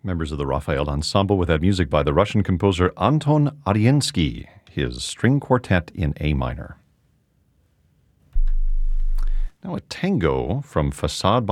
members of the Raphael Ensemble with that music by the Russian composer Anton Ariensky, his string quartet in A minor. Now a tango from Facade